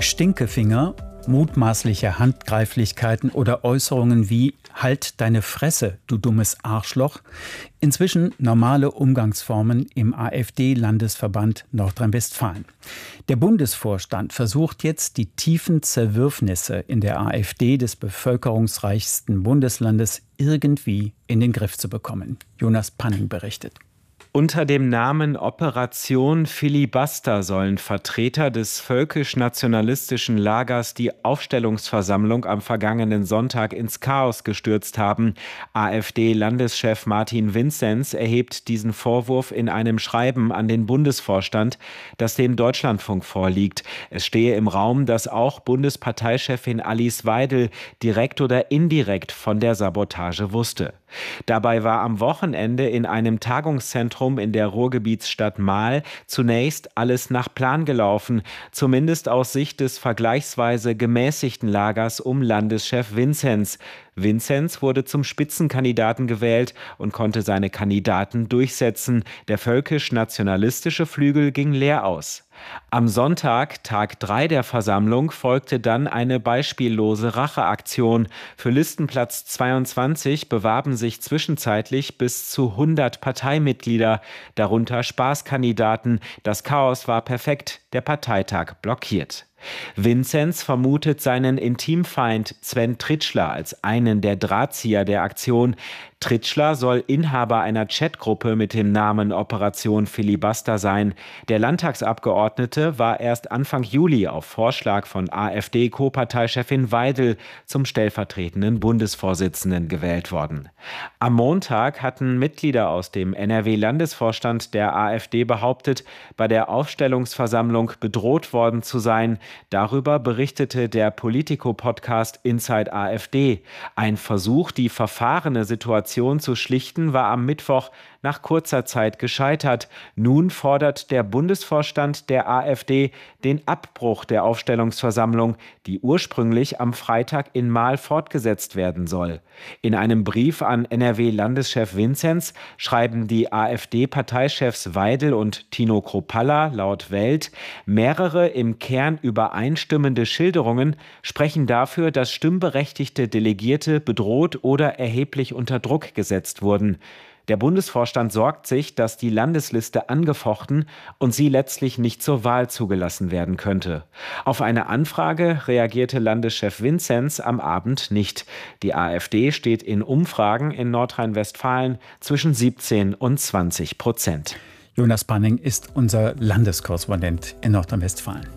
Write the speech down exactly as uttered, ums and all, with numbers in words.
Stinkefinger, mutmaßliche Handgreiflichkeiten oder Äußerungen wie »Halt deine Fresse, du dummes Arschloch«, inzwischen normale Umgangsformen im AfD-Landesverband Nordrhein-Westfalen. Der Bundesvorstand versucht jetzt, die tiefen Zerwürfnisse in der AfD des bevölkerungsreichsten Bundeslandes irgendwie in den Griff zu bekommen. Jonas Panning berichtet. Unter dem Namen Operation Filibuster sollen Vertreter des völkisch-nationalistischen Lagers die Aufstellungsversammlung am vergangenen Sonntag ins Chaos gestürzt haben. AfD-Landeschef Martin Vinzenz erhebt diesen Vorwurf in einem Schreiben an den Bundesvorstand, das dem Deutschlandfunk vorliegt. Es stehe im Raum, dass auch Bundesparteichefin Alice Weidel direkt oder indirekt von der Sabotage wusste. Dabei war am Wochenende in einem Tagungszentrum in der Ruhrgebietsstadt Marl zunächst alles nach Plan gelaufen, zumindest aus Sicht des vergleichsweise gemäßigten Lagers um Landeschef Vinzenz. Vinzenz wurde zum Spitzenkandidaten gewählt und konnte seine Kandidaten durchsetzen. Der völkisch-nationalistische Flügel ging leer aus. Am Sonntag, Tag drei der Versammlung, folgte dann eine beispiellose Racheaktion. Für Listenplatz zweiundzwanzig bewarben sich zwischenzeitlich bis zu hundert Parteimitglieder, darunter Spaßkandidaten. Das Chaos war perfekt, der Parteitag blockiert. Vinzenz vermutet seinen Intimfeind Sven Tritschler als einen der Drahtzieher der Aktion. Tritschler soll Inhaber einer Chatgruppe mit dem Namen Operation Filibuster sein. Der Landtagsabgeordnete war erst Anfang Juli auf Vorschlag von AfD-Co-Parteichefin Weidel zum stellvertretenden Bundesvorsitzenden gewählt worden. Am Montag hatten Mitglieder aus dem N R W-Landesvorstand der AfD behauptet, bei der Aufstellungsversammlung bedroht worden zu sein. Darüber berichtete der Politico-Podcast Inside AfD. Ein Versuch, die verfahrene Situation zu schlichten, war am Mittwoch nach kurzer Zeit gescheitert. Nun fordert der Bundesvorstand der AfD den Abbruch der Aufstellungsversammlung, die ursprünglich am Freitag in Marl fortgesetzt werden soll. In einem Brief an N R W-Landeschef Vinzenz schreiben die AfD-Parteichefs Weidel und Tino Kruppalla laut Welt, mehrere im Kern übereinstimmende Schilderungen sprechen dafür, dass stimmberechtigte Delegierte bedroht oder erheblich unter Druck gesetzt wurden. Der Bundesvorstand sorgt sich, dass die Landesliste angefochten und sie letztlich nicht zur Wahl zugelassen werden könnte. Auf eine Anfrage reagierte Landeschef Vinzenz am Abend nicht. Die AfD steht in Umfragen in Nordrhein-Westfalen zwischen siebzehn und zwanzig Prozent. Jonas Panning ist unser Landeskorrespondent in Nordrhein-Westfalen.